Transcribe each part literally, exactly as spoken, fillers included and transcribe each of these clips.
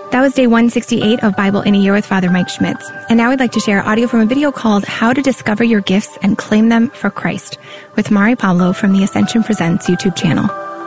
That was day one sixty-eight of Bible in a Year with Father Mike Schmitz. And now I'd like to share audio from a video called How to Discover Your Gifts and Claim Them for Christ with Mari Pablo from the Ascension Presents YouTube channel.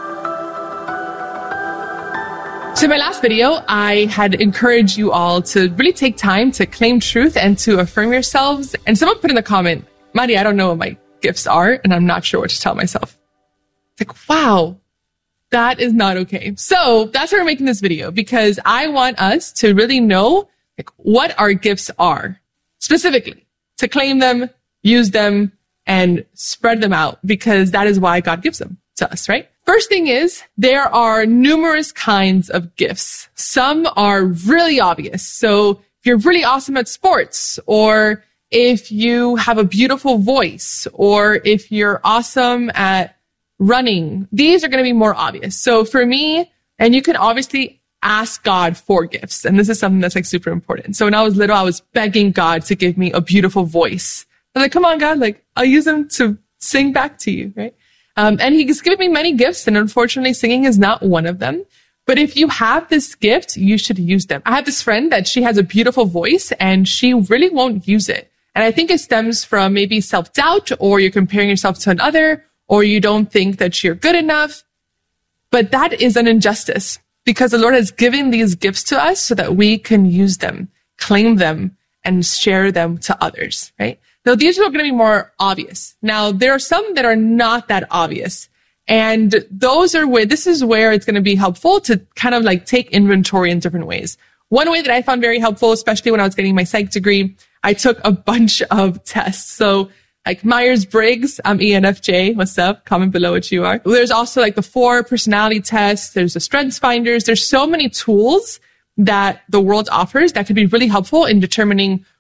So in my last video, I had encouraged you all to really take time to claim truth and to affirm yourselves. And someone put in the comment, Mari, I don't know what my gifts are, and I'm not sure what to tell myself. It's like, wow. That is not okay. So that's why we're making this video, because I want us to really know like, what our gifts are, specifically to claim them, use them, and spread them out, because that is why God gives them to us, right? First thing is there are numerous kinds of gifts. Some are really obvious. So if you're really awesome at sports, or if you have a beautiful voice, or if you're awesome at running, these are going to be more obvious. So for me, and you can obviously ask God for gifts. And this is something that's like super important. So when I was little, I was begging God to give me a beautiful voice. I was like, come on, God, like I'll use them to sing back to you, right? Um, and he's given me many gifts, and unfortunately singing is not one of them. But if you have this gift, you should use them. I have this friend that she has a beautiful voice and she really won't use it. And I think it stems from maybe self-doubt, or you're comparing yourself to another, or you don't think that you're good enough. But that is an injustice, because the Lord has given these gifts to us so that we can use them, claim them, and share them to others, right? Now, these are going to be more obvious. Now, there are some that are not that obvious. And those are where, this is where it's going to be helpful to kind of like take inventory in different ways. One way that I found very helpful, especially when I was getting my psych degree, I took a bunch of tests. So like Myers-Briggs, I'm E N F J. What's up? Comment below what you are. There's also like the four personality tests. There's the strengths finders. There's so many tools that the world offers that could be really helpful in determining